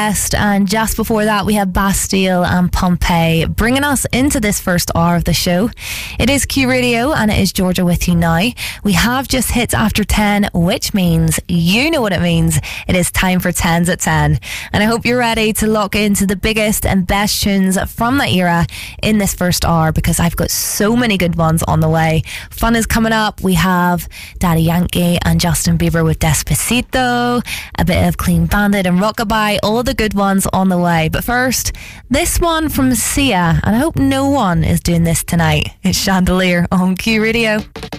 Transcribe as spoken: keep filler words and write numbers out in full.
And just before that, we have Bastille and Pompeii bringing us into this first hour of the show. It is Q Radio and it is Georgia with you now. We have just hit after ten, which means you know what it means. It is time for tens at ten. And I hope you're ready to lock into the biggest and best tunes from that era in this first hour, because I've got so many good ones on the way. Fun is coming up. We have Daddy Yankee and Justin Bieber with Despacito, a bit of Clean Bandit and Rockabye, all the good ones on the way. But first, this one from Sia, and I hope no one is doing this tonight. It's Chandelier on Q Radio.